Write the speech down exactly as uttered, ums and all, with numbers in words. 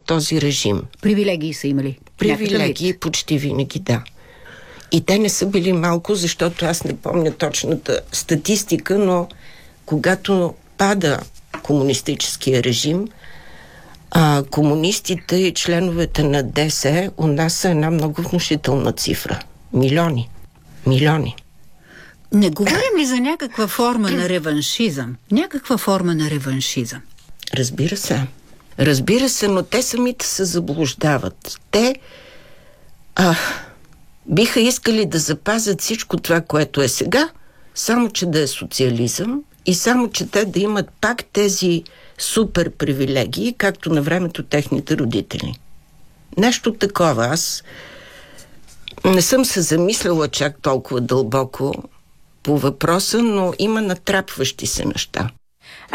този режим. Привилегии са имали? Привилегии почти винаги, да. И те не са били малко, защото аз не помня точната статистика, но когато пада комунистическия режим, а, комунистите и членовете на ДС у нас са една много внушителна цифра. Милиони. Милиони. Не говорим ли за някаква форма на реваншизъм? Някаква форма на реваншизъм? Разбира се. Разбира се, но те самите се заблуждават. Те а, биха искали да запазят всичко това, което е сега, само че да е социализъм и само че те да имат пак тези супер привилегии, както на времето техните родители. Нещо такова. Аз не съм се замисляла чак толкова дълбоко по въпроса, но има натрапващи се неща.